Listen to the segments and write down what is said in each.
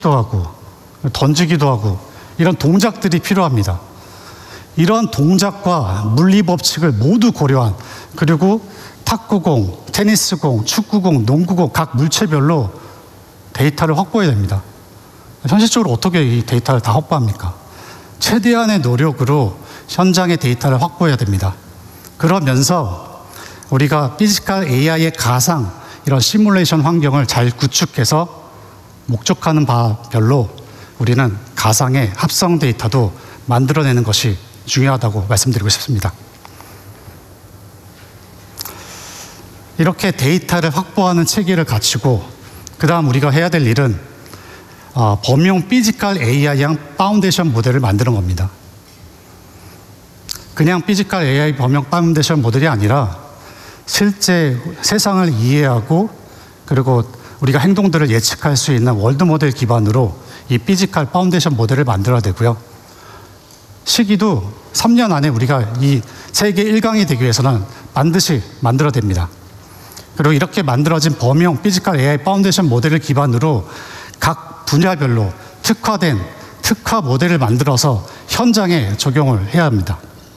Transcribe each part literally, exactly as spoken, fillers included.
하고 던지기도 하고 이런 동작들이 필요합니다. 이런 동작과 물리 법칙을 모두 고려한, 그리고 탁구공, 테니스공, 축구공, 농구공 각 물체별로 데이터를 확보해야 됩니다. 현실적으로 어떻게 이 데이터를 다 확보합니까? 최대한의 노력으로 현장의 데이터를 확보해야 됩니다. 그러면서 우리가 피지컬 에이아이의 가상, 이런 시뮬레이션 환경을 잘 구축해서 목적하는 바별로 우리는 가상의 합성 데이터도 만들어내는 것이 중요하다고 말씀드리고 싶습니다. 이렇게 데이터를 확보하는 체계를 갖추고 그 다음 우리가 해야 될 일은 어, 범용 피지컬 에이아이형 파운데이션 모델을 만드는 겁니다. 그냥 피지컬 에이아이 범용 파운데이션 모델이 아니라 실제 세상을 이해하고 그리고 우리가 행동들을 예측할 수 있는 월드 모델 기반으로 이 피지컬 파운데이션 모델을 만들어야 되고요. 시기도 삼 년 안에 우리가 이 세계 일 강이 되기 위해서는 반드시 만들어야 됩니다. 그리고 이렇게 만들어진 범용 피지컬 에이아이 파운데이션 모델을 기반으로 각 분야별로 특화된 특화 모델을 만들어서 현장에 적용을 해야 합니다.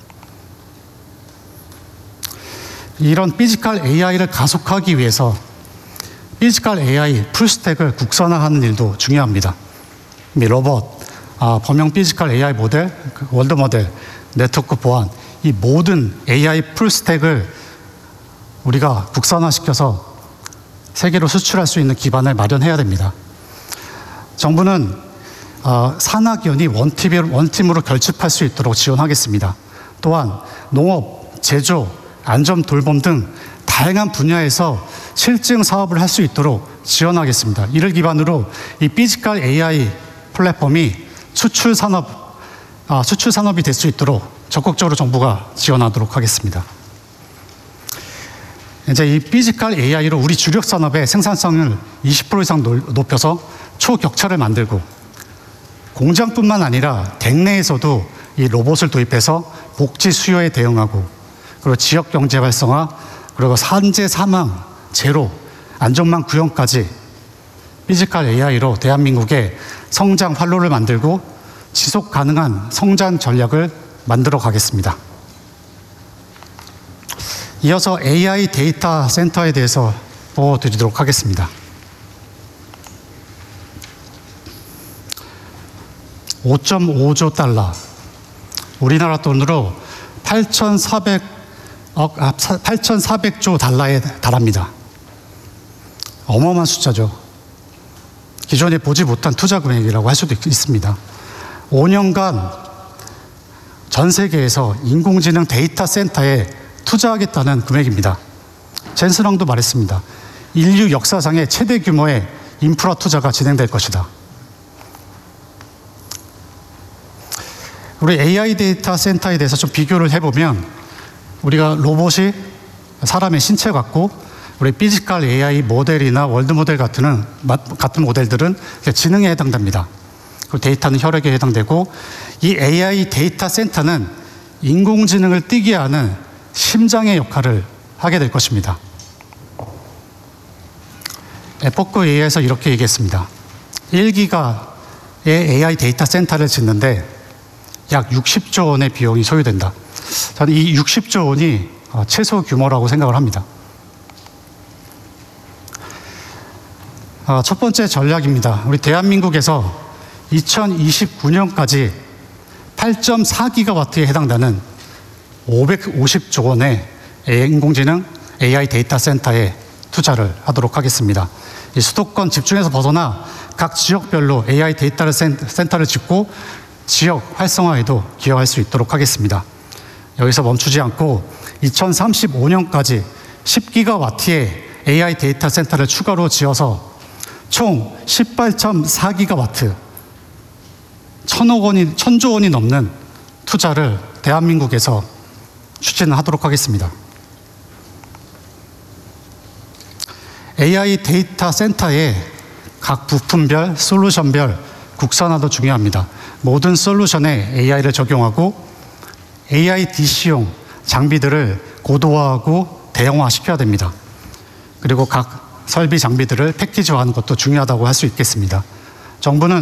이런 피지컬 에이아이를 가속하기 위해서 피지컬 에이아이 풀스택을 국산화하는 일도 중요합니다. 로봇, 아, 범용 피지컬 에이아이 모델, 월드 모델, 네트워크 보안, 이 모든 에이아이 풀스택을 우리가 국산화시켜서 세계로 수출할 수 있는 기반을 마련해야 됩니다. 정부는 어, 산학연이 원팀, 원팀으로 결집할 수 있도록 지원하겠습니다. 또한 농업, 제조, 안전 돌봄 등 다양한 분야에서 실증 사업을 할 수 있도록 지원하겠습니다. 이를 기반으로 이 피지컬 에이아이 플랫폼이 수출 산업, 아, 수출 산업이 될 수 있도록 적극적으로 정부가 지원하도록 하겠습니다. 이제 이 피지컬 에이아이로 우리 주력 산업의 생산성을 이십 퍼센트 이상 높여서 초격차를 만들고, 공장뿐만 아니라 댁내에서도 이 로봇을 도입해서 복지 수요에 대응하고, 그리고 지역 경제 활성화, 그리고 산재 사망 제로, 안전망 구현까지 피지컬 에이아이로 대한민국의 성장 활로를 만들고 지속 가능한 성장 전략을 만들어 가겠습니다. 이어서 에이아이 데이터 센터에 대해서 보여드리도록 하겠습니다. 오 점 오조 달러, 우리나라 돈으로 팔천사백억, 아, 팔천사백조 달러에 달합니다. 어마어마한 숫자죠. 기존에 보지 못한 투자 금액이라고 할 수도 있습니다. 오 년간 전 세계에서 인공지능 데이터 센터에 투자하겠다는 금액입니다. 젠슨왕도 말했습니다. 인류 역사상의 최대 규모의 인프라 투자가 진행될 것이다. 우리 에이아이 데이터 센터에 대해서 좀 비교를 해보면, 우리가 로봇이 사람의 신체 같고, 우리 피지컬 에이아이 모델이나 월드 모델 같은, 같은 모델들은 지능에 해당됩니다. 그리고 데이터는 혈액에 해당되고, 이 에이아이 데이터 센터는 인공지능을 뛰게 하는 심장의 역할을 하게 될 것입니다. 에포크 에이아이에서 이렇게 얘기했습니다. 일 기가의 에이아이 데이터 센터를 짓는데 약 육십조 원의 비용이 소요된다. 저는 이 육십조 원이 최소 규모라고 생각을 합니다. 첫 번째 전략입니다. 우리 대한민국에서 이천이십구 년까지 팔 점 사 기가와트에 해당되는 오백오십조 원의 인공지능 에이아이 데이터 센터에 투자를 하도록 하겠습니다. 이 수도권 집중에서 벗어나 각 지역별로 에이아이 데이터 센터를 짓고 지역 활성화에도 기여할 수 있도록 하겠습니다. 여기서 멈추지 않고 이천삼십오 년까지 십 기가와트의 에이아이 데이터 센터를 추가로 지어서 총 십팔 점 사 기가와트, 천억 원이, 천조 원이 넘는 투자를 대한민국에서 추진하도록 하겠습니다. 에이아이 데이터 센터의 각 부품별, 솔루션별 국산화도 중요합니다. 모든 솔루션에 에이아이를 적용하고 에이아이 디씨용 장비들을 고도화하고 대형화시켜야 됩니다. 그리고 각 설비 장비들을 패키지화하는 것도 중요하다고 할 수 있겠습니다. 정부는